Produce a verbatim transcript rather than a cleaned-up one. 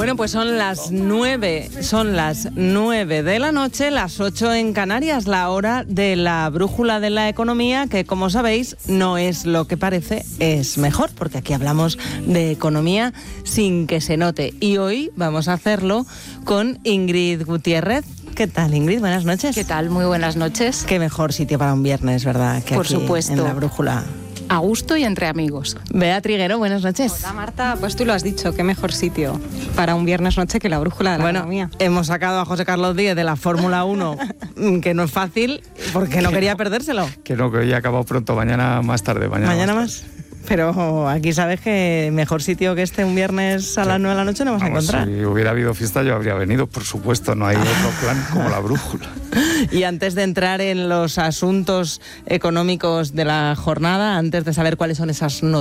Bueno, pues son las nueve, son las nueve de la noche, las ocho en Canarias, la hora de la brújula de la economía, que como sabéis no es lo que parece, es mejor, porque aquí hablamos de economía sin que se note. Y hoy vamos a hacerlo con Ingrid Gutiérrez. ¿Qué tal, Ingrid? Buenas noches. ¿Qué tal? Muy buenas noches. Qué mejor sitio para un viernes, ¿verdad? Que Por aquí, supuesto. en la brújula. A gusto y entre amigos. Bea Triguero, buenas noches. Hola, Marta, pues tú lo has dicho, qué mejor sitio para un viernes noche que la brújula de la bueno, economía. Hemos sacado a José Carlos Díez de la Fórmula uno, que no es fácil, porque no quería perdérselo. Que no, que hoy ha acabado pronto, mañana más tarde. Mañana, ¿Mañana más? más? Pero aquí sabes que mejor sitio que este un viernes a las nueve de la noche no vas a Vamos, encontrar. si hubiera habido fiesta yo habría venido, por supuesto, no hay otro plan como la brújula. Y antes de entrar en los asuntos económicos de la jornada, antes de saber cuáles son esas noticias,